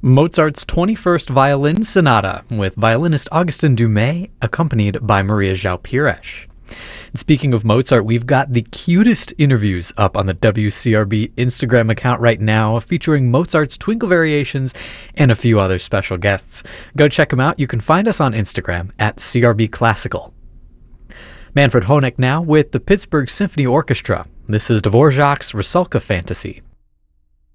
Mozart's 21st Violin Sonata with violinist Augustin Dumay, accompanied by Maria João Pires. And speaking of Mozart, we've got the cutest interviews up on the WCRB Instagram account right now, featuring Mozart's Twinkle Variations and a few other special guests. Go check them out. You can find us on Instagram at CRB Classical. Manfred Honeck now with the Pittsburgh Symphony Orchestra. This is Dvorak's Rusalka Fantasy.